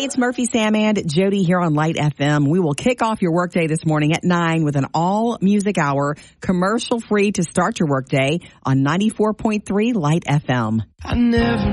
it's Murphy, Sam, and Jody here on Light FM. We will kick off your workday this morning at 9 with an all-music hour, commercial-free to start your workday on 94.3 Light FM. I never